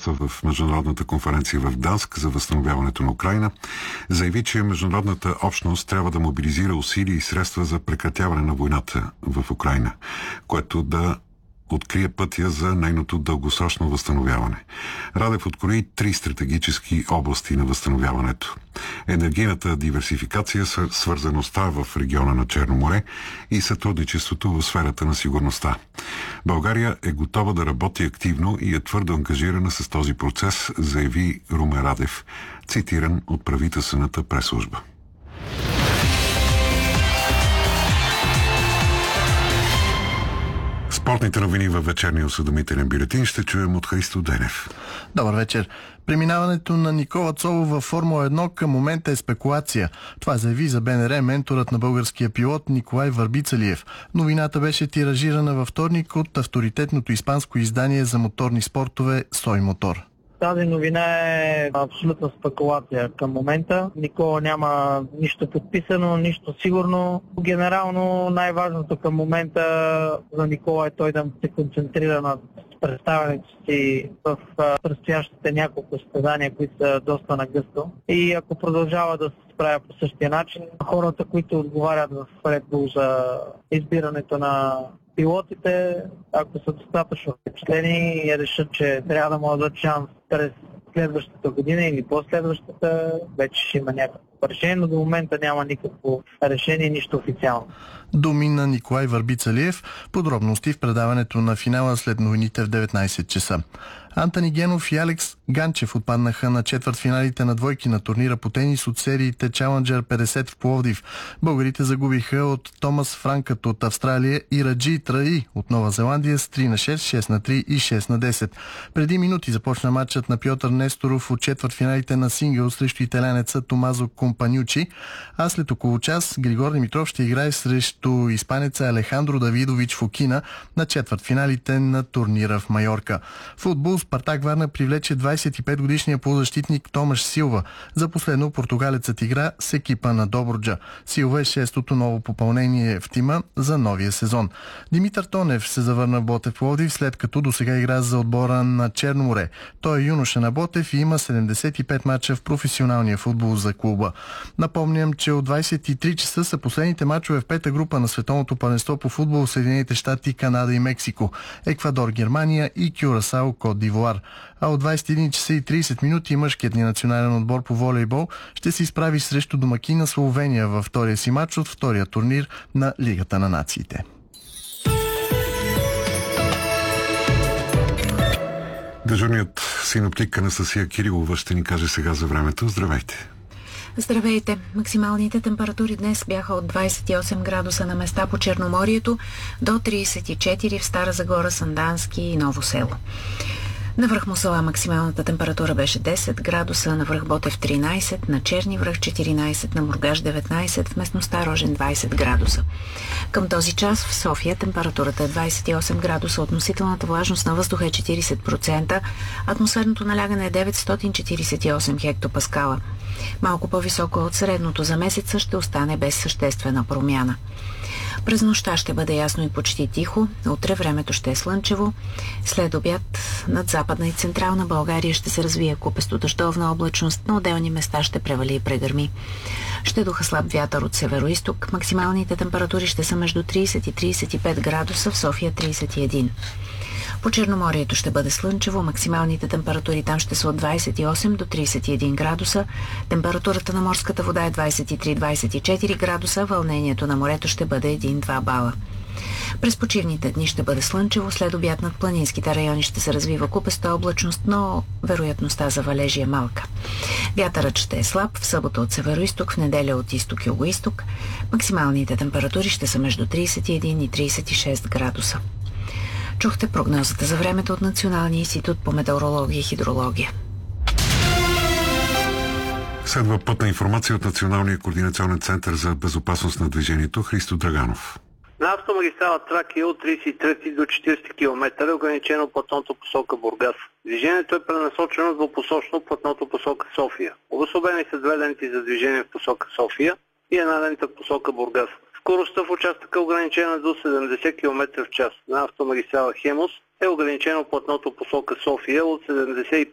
участва в международната конференция в Гданск за възстановяването на Украйна, заяви, че международната общност трябва да мобилизира усилия и средства за прекратяване на войната в Украйна, което да открие пътя за нейното дългосрочно възстановяване. Радев открои 3 стратегически области на възстановяването: енергийната диверсификация, свързаността в региона на Черно море и сътрудничеството в сферата на сигурността. България е готова да работи активно и е твърдо ангажирана с този процес, заяви Румен Радев, цитиран от правителствената пресслужба. Спортните новини във вечерния осведомителен бюлетин ще чуем от Христо Денев. Добър вечер. Преминаването на Никола Цолов във Формула 1 към момента е спекулация. Това заяви за БНР менторът на българския пилот Николай Върбицалиев. Новината беше тиражирана във вторник от авторитетното испанско издание за моторни спортове Сой Мотор. Тази новина е абсолютна спекулация към момента. Никола няма нищо подписано, нищо сигурно. Генерално най-важното към момента за Никола е той да се концентрира на представянето си в предстоящите няколко състезания, които са доста нагъсто. И ако продължава да се справя по същия начин, хората, които отговарят в Red Bull за избирането на пилотите, ако са достатъчно впечатлени и решат, че трябва да му дадат шанс през следващата година или последващата, вече ще има някакво решение, но до момента няма никакво решение, нищо официално. Думи на Николай Върбицалиев. Подробности в предаването на финала след новините в 19 часа. Антони Генов и Алекс Ганчев отпаднаха на четвъртфиналите на двойки на турнира по тенис от сериите Challenger 50 в Пловдив. Българите загубиха от Томас Франкът от Австралия и Раджи Траи от Нова Зеландия с 3-6, 6-3 и 6-10. Преди минути започна матчът на Пьотър Несторов от четвъртфиналите на сингъл срещу италянеца Томазо Компанючи, а след около час Григор Димитров ще играе срещу испанеца Алехандро Давидович Фокина на четвъртфиналите на турнира в Майорка. Футбол. Спартак Варна привлече 25-годишния полузащитник Томаш Силва. За последно португалецът игра с екипа на Добруджа. Силва е 6-то ново попълнение в тима за новия сезон. Димитър Тонев се завърна в Ботев Пловдив, след като досега игра за отбора на Черно море. Той е юноша на Ботев и има 75 мача в професионалния футбол за клуба. Напомням, че от 23 часа са последните мачове в пета група на световното първенство по футбол в Съединените щати, Канада и Мексико, Еквадор, Германия и Кюрасао, Кот д'Ивуар. А от 21 часа и 30 минути мъжкият ни национален отбор по волейбол ще се изправи срещу домакина Словения във втория си матч от втория турнир на Лигата на нациите. Дежурният синоптик Анастасия Кирилова ще ни каже сега за времето. Здравейте! Здравейте! Максималните температури днес бяха от 28 градуса на места по Черноморието до 34 в Стара Загора, Сандански и Ново село. На връх Мусала максималната температура беше 10 градуса, на връх Ботев 13, на Черни връх 14, на Мургаш 19, в местността Рожен 20 градуса. Към този час в София температурата е 28 градуса, относителната влажност на въздуха е 40%, атмосферното налягане е 948 хектопаскала. Малко по-високо от средното за месеца, ще остане без съществена промяна. През нощта ще бъде ясно и почти тихо. Утре времето ще е слънчево. След обяд над Западна и Централна България ще се развие купесто дъждовна облачност. На отделни места ще превали и прегърми. Ще духа слаб вятър от северо-исток. Максималните температури ще са между 30 и 35 градуса, в София 31. По Черноморието ще бъде слънчево, максималните температури там ще са от 28 до 31 градуса, температурата на морската вода е 23-24 градуса, вълнението на морето ще бъде 1-2 бала. През почивните дни ще бъде слънчево, след обяд над планинските райони ще се развива купеста облачност, но вероятността за валежи е малка. Вятърът ще е слаб, в събота от северо-исток, в неделя от изток-юго-исток. Максималните температури ще са между 31 и 36 градуса. Чухте прогнозата за времето от Националния институт по метеорология и хидрология. Следва пътна информация от Националния координационен център за безопасност на движението. Христо Драганов. На автомагистрала Тракия от 33 до 40 км е ограничено платното посока Бургас. Движението е пренасочено двупосочно платното посока София. Обособени са 2 ленти за движение в посока София и 1 лента в посока Бургас. Скоростта в участъка е ограничена до 70 км в час. На автомагистрала Хемус е ограничено платното посока София от 75